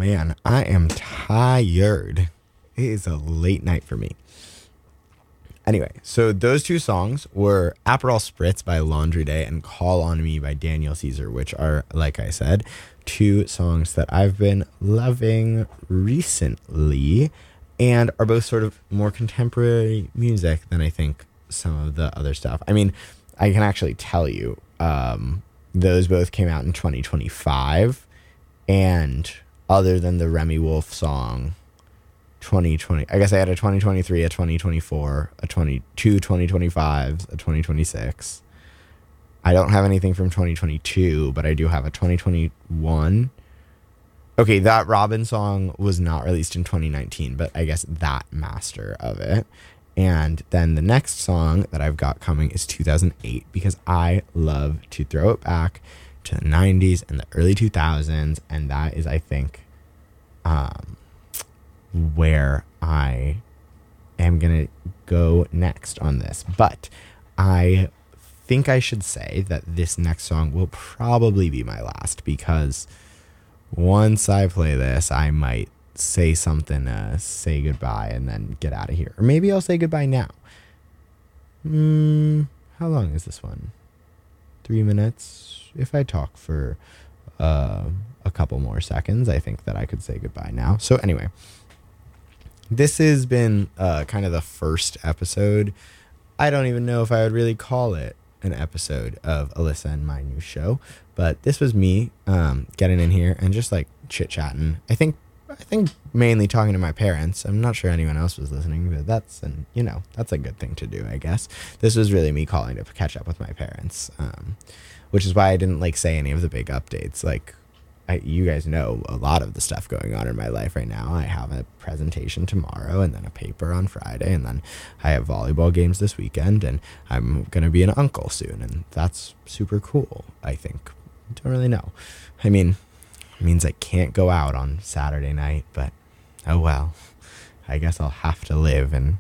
man, I am tired. It is a late night for me. Anyway, so those two songs were Aperol Spritz by Laundry Day and Call on Me by Daniel Caesar, which are, like I said, two songs that I've been loving recently and are both sort of more contemporary music than I think some of the other stuff. I mean, I can actually tell you, those both came out in 2025, and other than the Remy Wolf song, 2020, I guess I had a 2023, a 2024, a 2025, a 2026. I don't have anything from 2022, but I do have a 2021. Okay, that Robin song was not released in 2019, but I guess that master of it. And then the next song that I've got coming is 2008, because I love to throw it back to the 90s and the early 2000s, and that is, I think, where I am going to go next on this. But I think I should say that this next song will probably be my last, because once I play this, I might say something, say goodbye, and then get out of here. Or maybe I'll say goodbye now. How long is this one? 3 minutes? If I talk for a couple more seconds, I think that I could say goodbye now. So anyway, this has been kind of the first episode. I don't even know if I would really call it an episode of Alyssa and my new show, but this was me getting in here and just like chit-chatting. I think mainly talking to my parents. I'm not sure anyone else was listening, but that's a good thing to do, I guess. This was really me calling to catch up with my parents, which is why I didn't like say any of the big updates. Like, you guys know a lot of the stuff going on in my life right now. I have a presentation tomorrow, and then a paper on Friday, and then I have volleyball games this weekend, and I'm going to be an uncle soon, and that's super cool, I think. Don't really know. I mean, it means I can't go out on Saturday night, but oh well. I guess I'll have to live, and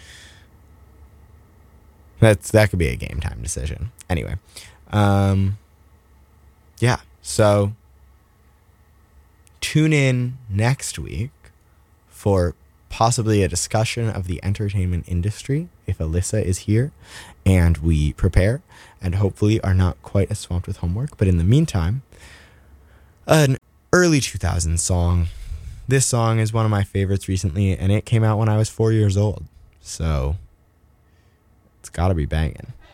that could be a game time decision. Anyway, yeah, so tune in next week for possibly a discussion of the entertainment industry if Alyssa is here and we prepare and hopefully are not quite as swamped with homework. But in the meantime, an early 2000s song. This song is one of my favorites recently, and it came out when I was 4 years old. So it's got to be banging.